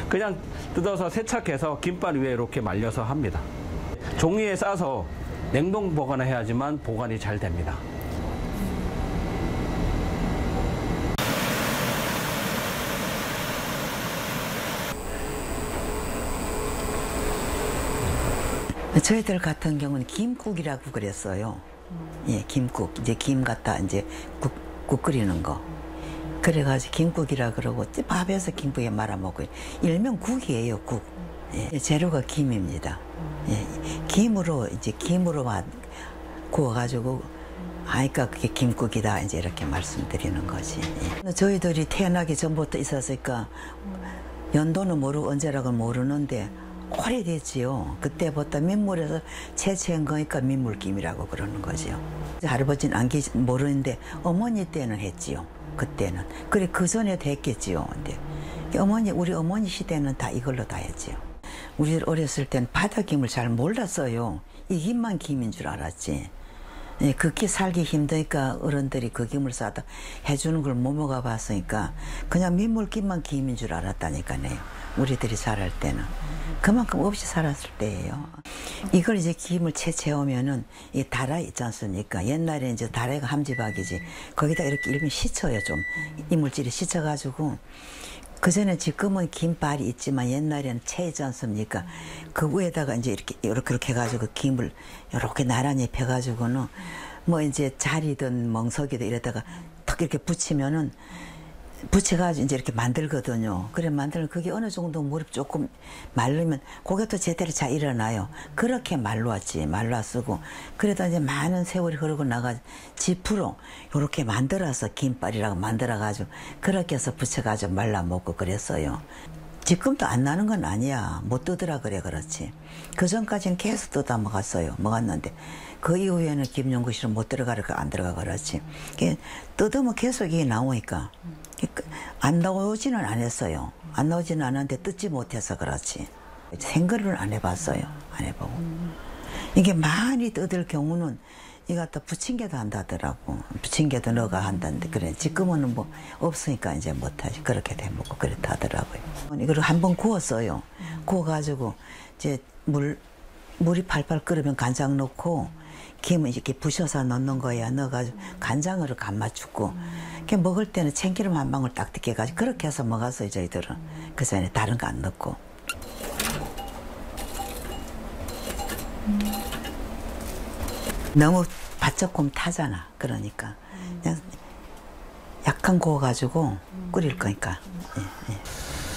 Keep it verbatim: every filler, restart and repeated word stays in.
그냥 뜯어서 세척해서 김밥 위에 이렇게 말려서 합니다. 종이에 싸서 냉동 보관해야지만 보관이 잘 됩니다. 저희들 같은 경우는 김국이라고 그랬어요. 예, 김국. 이제 김 갖다 이제 국, 국 끓이는 거. 그래가지고 김국이라 그러고 밥에서 김국에 말아 먹고 일명 국이에요, 국. 예, 재료가 김입니다. 예, 김으로 이제 김으로 구워가지고 아이까 그게 김국이다 이제 이렇게 말씀드리는 거지. 예. 저희들이 태어나기 전부터 있었으니까 연도는 모르고 언제라고 모르는데 오래됐지요. 그때부터 민물에서 채취한 거니까 민물김이라고 그러는 거죠. 할아버지는 안 계시 모르는데 어머니 때는 했지요. 그때는. 그래 그 전에도 했겠지요. 근데 어머니 우리 어머니 시대는 다 이걸로 다 했지요. 우리 어렸을 땐 바다김을 잘 몰랐어요. 이 김만 김인 줄 알았지. 예, 그게 살기 힘드니까 어른들이 그 김을 싸다 해주는 걸 못 먹어봤으니까 그냥 민물김만 김인 줄 알았다니까요. 우리들이 자랄 때는. 그만큼 없이 살았을 때예요. 이걸 이제 김을 채채우면은 이 다라 있지 않습니까? 옛날에 이제 다라가 함지박이지. 거기다 이렇게 일면 씻어요, 좀. 이물질이 씻어가지고. 그전에 지금은 김발이 있지만 옛날에는 채이지 않습니까? 그 위에다가 이제 이렇게, 이렇게, 이렇게 해가지고 김을 이렇게 나란히 펴가지고는 뭐 이제 자리든 멍석이든 이러다가 탁 이렇게 붙이면은 붙여가지고 이제 이렇게 만들거든요. 그래 만들면 그게 어느 정도 무릎 조금 말르면 그것도 제대로 잘 일어나요. 그렇게 말랐지, 말랐쓰고. 그래도 이제 많은 세월이 흐르고 나가 지프로 이렇게 만들어서 김발이라고 만들어가지고 그렇게 해서 붙여가지고 말라 먹고 그랬어요. 지금도 안 나는 건 아니야. 못 뜨더라 그래 그렇지. 그 전까지는 계속 뜯어 먹었어요. 먹었는데 그 이후에는 김용구실은 못 들어가니까 안 들어가 그렇지. 뜯으면 계속 이게 나오니까 안 나오지는 않았어요. 안 나오지는 않았는데 뜯지 못해서 그렇지. 생거를 안 해봤어요. 안 해보고. 이게 많이 뜯을 경우는 이거 갖다 부침개도 한다더라고. 부침개도 너가 한다는데 그래. 지금은 뭐 없으니까 이제 못하지. 그렇게 돼 먹고 그렇다 하더라고요. 이걸 한번 구웠어요. 구워가지고 이제 물 물이 팔팔 끓으면 간장 넣고 김은 이렇게 부셔서 넣는 거야. 넣어가지고 간장으로 간 맞추고. 이렇게 먹을 때는 참기름 한 방울 딱 뜯겨가지고 그렇게 해서 먹었어요 저희들은. 그 전에 다른 거 안 넣고. 너무 바짝 구우면 타잖아. 그러니까 그냥 약간 구워가지고 끓일 거니까. 예, 예.